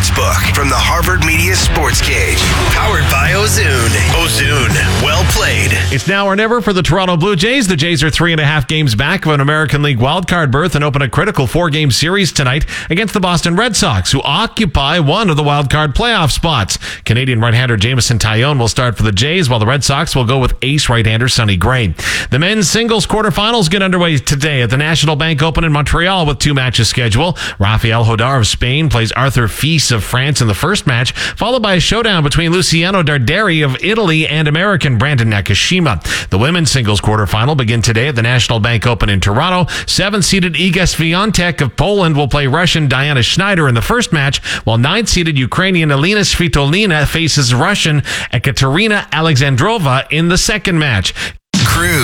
Sportsbook from the Harvard Media Sports Cage. Powered by Ozoon. Ozoon, well played. It's now or never for the Toronto Blue Jays. The Jays are 3.5 games back of an American League wildcard berth and open a critical 4-game series tonight against the Boston Red Sox, who occupy one of the wildcard playoff spots. Canadian right-hander Jameson Taillon will start for the Jays, while the Red Sox will go with ace right-hander Sonny Gray. The men's singles quarterfinals get underway today at the National Bank Open in Montreal with 2 matches scheduled. Rafael Hodar of Spain plays Arthur Fils of France in the first match, followed by a showdown between Luciano Darderi of Italy and American Brandon Nakashima. The women's singles quarterfinal begin today at the National Bank Open in Toronto. 7-seeded Iga Swiatek of Poland will play Russian Diana Schneider in the first match, while 9-seeded Ukrainian Elena Svitolina faces Russian Ekaterina Alexandrova in the second match. Cruise.